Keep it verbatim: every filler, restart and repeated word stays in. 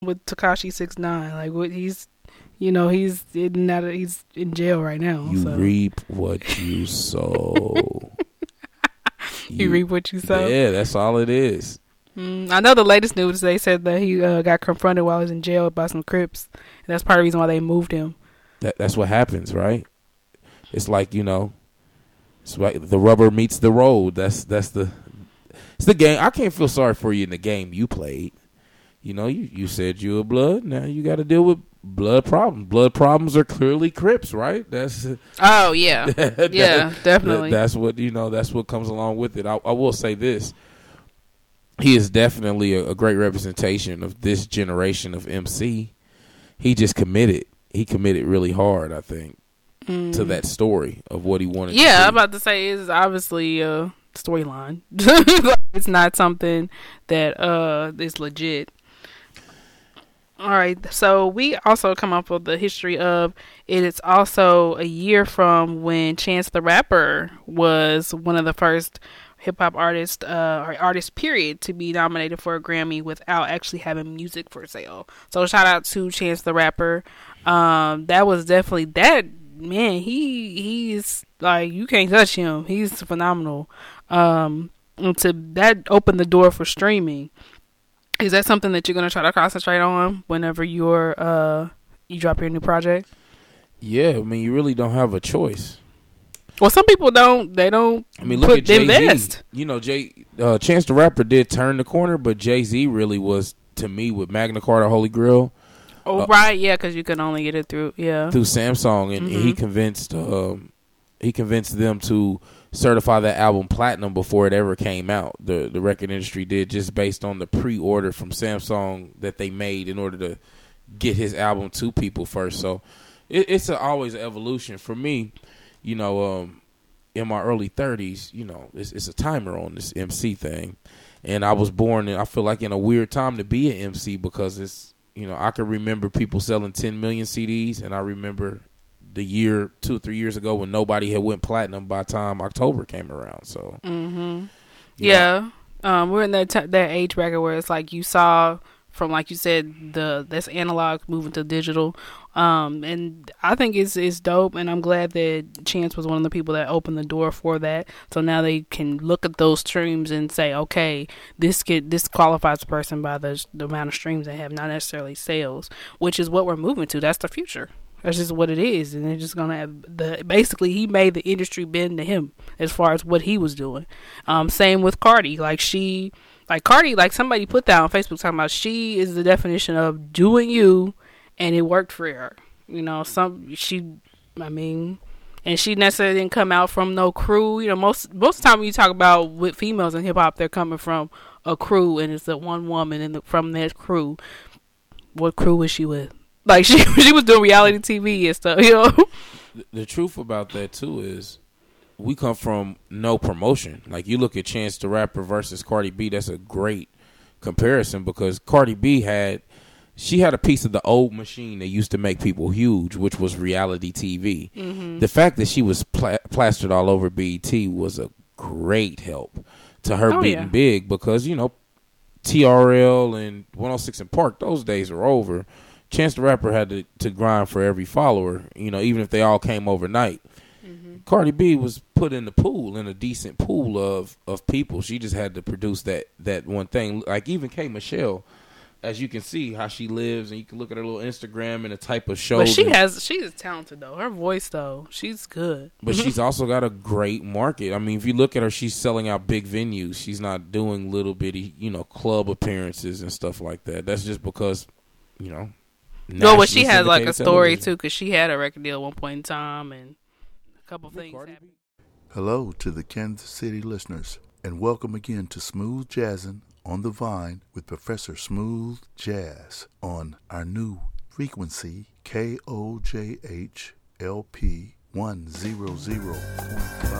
with Tekashi six nine. Like what he's, you know, he's in that he's in jail right now. You so. reap what you sow. you, you reap what you sow. Yeah, that's all it is. Mm, I know the latest news. They said that he uh, got confronted while he was in jail by some Crips. And that's part of the reason why they moved him. That that's what happens, right? It's like, you know, it's like the rubber meets the road. That's that's the it's the game. I can't feel sorry for you in the game you played. You know, you, you said you were blood. Now you got to deal with blood problems. Blood problems are clearly Crips, right? That's oh yeah, that, yeah, definitely. That, that's what you know. That's what comes along with it. I, I will say this. He is definitely a, a great representation of this generation of M C. He just committed. He committed really hard, I think, mm. to that story of what he wanted yeah, to do. I'm about to say it's obviously a storyline. It's not something that uh is legit. All right, so we also come up with the history of it. It's also a year from when Chance the Rapper was one of the first hip-hop artists uh, or artists, period, to be nominated for a Grammy without actually having music for sale. So shout out to Chance the Rapper. Um, that was definitely that man. He he's like you can't touch him. He's phenomenal. Um, and to that opened the door for streaming. Is that something that you're gonna try to concentrate on whenever you're uh you drop your new project? Yeah, I mean you really don't have a choice. Well, some people don't. They don't. I mean, look put, at Jay-Z. invest. You know, Jay uh, Chance the Rapper did turn the corner, but Jay-Z really was to me with Magna Carta Holy Grail. Oh uh, right, yeah, because you can only get it through yeah through Samsung, and, mm-hmm. and he convinced um, he convinced them to certify that album platinum before it ever came out. The the record industry did, just based on the pre-order from Samsung that they made in order to get his album to people first. So it, it's a, always an evolution for me. You know, um, in my early thirties, you know, it's, it's a timer on this M C thing. And I was born, in, I feel like, in a weird time to be an M C because it's, you know, I can remember people selling ten million C Ds, and I remember the year, two or three years ago when nobody had went platinum by the time October came around. So, mm-hmm. yeah, um, we're in that t- that age bracket where it's like you saw from, like you said, the that's analog moving to digital. Um, and I think it's it's dope, and I'm glad that Chance was one of the people that opened the door for that. So now they can look at those streams and say, okay, this kid, this qualifies the person by the the amount of streams they have, not necessarily sales, which is what we're moving to. That's the future. That's just what it is, and they're just gonna have the basically he made the industry bend to him as far as what he was doing. Um, same with Cardi, like she, like Cardi, like somebody put that on Facebook talking about she is the definition of doing you. And it worked for her, you know. Some she, I mean, and she necessarily didn't come out from no crew. You know, most most of the time when you talk about with females in hip hop, they're coming from a crew, and it's the one woman in the, from that crew. What crew was she with? Like she she was doing reality T V and stuff, you know. The, the truth about that too is, we come from no promotion. Like you look at Chance the Rapper versus Cardi B, that's a great comparison because Cardi B had. She had a piece of the old machine that used to make people huge, which was reality T V. Mm-hmm. The fact that she was pla- plastered all over B E T was a great help to her oh, being yeah. big because, you know, T R L and one oh six and Park, those days are over. Chance the Rapper had to, to grind for every follower, you know, even if they all came overnight. Mm-hmm. Cardi B was put in the pool, in a decent pool of, of people. She just had to produce that, that one thing. Like even K. Michelle, as you can see how she lives, and you can look at her little Instagram and the type of show. But she has, she is talented though. Her voice though, she's good. But she's also got a great market. I mean, if you look at her, she's selling out big venues. She's not doing little bitty, you know, club appearances and stuff like that. That's just because, you know. No, but she has like a story television. too, because she had a record deal at one point in time, and a couple of things happened. Hello to the Kansas City listeners, and welcome again to Smooth Jazzin' on the Vine with Professor Smooth Jazz on our new frequency K O J H L P one hundred point five.